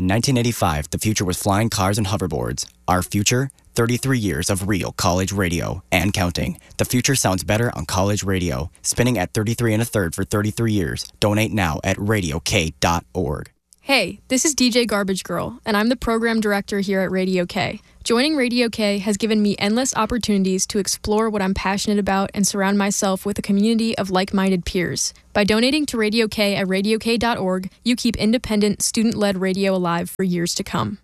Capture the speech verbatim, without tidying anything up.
In nineteen eighty-five, the future was flying cars and hoverboards. Our future? thirty-three years of real college radio and counting. The future sounds better on college radio. Spinning at thirty-three and a third for thirty-three years. Donate now at radio k dot org. Hey, this is D J Garbage Girl, and I'm the program director here at Radio K. Joining Radio K has given me endless opportunities to explore what I'm passionate about and surround myself with a community of like-minded peers. By donating to Radio K at radio k dot org, you keep independent, student-led radio alive for years to come.